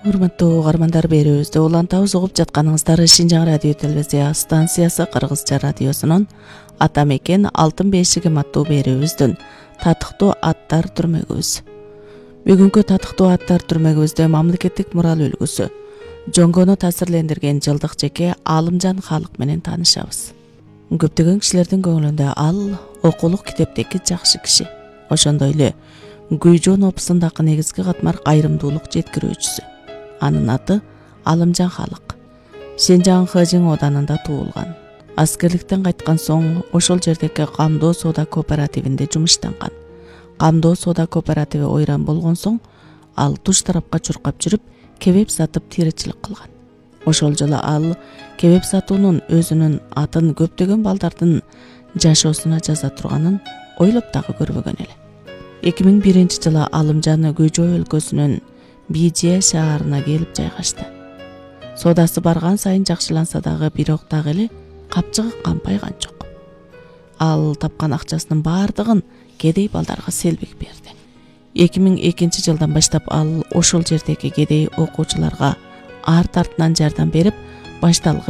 Урматтуу угармандар, берүүбүздө улантабыз угуп жатканыңыздар Шинжаң радио телевизия станциясы Кыргызча радиосунун Ата мекен алтын бешигим аттуу берүүбүздүн татыктуу аттар түрмөгүбүз. Бүгүнкү татыктуу аттар түрмөгүбүздө мамлекеттик мурал үлгүсү жоңгону таасирлендирген жылдык жеке Алымжан Халык менен таанышабыз. Көптөгөн кишилердин көңүлүндө ал окулук китептеги жакшы киши. Ошондой эле Гүйжөн опусундагы негизги катмар кайрымдуулук жеткирүүчүсү. Анын аты Алымжан Халык. Шинжаң Хэжиң оданында туулган. Аскерликтен кайткан соң ошол жердеги камдоо соода кооперативинде жумуштанган. Камдоо соода кооперативи ойран болгон соң ал туш тарапка чуркап жүрүп, кебеп сатып тиричилик кылган. Ошол жылы ал кебеп сатуунун өзүнүн атын көптөгөн балдардын жашоосуна жаза турганын ойлоп дагы көрбөгөн эле. 2001 жылы Алымжан Гүйжөө өлкөсүнүн Бийжие шаарына келип жайгашты. Соодасы барган сайын жакшыланса дагы, бирок дагы эле капчыгы кампайган жок. Ал тапкан акчасынын баардыгын кедей балдарга селбик берди. 2002 жылдан баштап ал ошол жердеги кедей окуучуларга арт артынан жардам берип, башталгы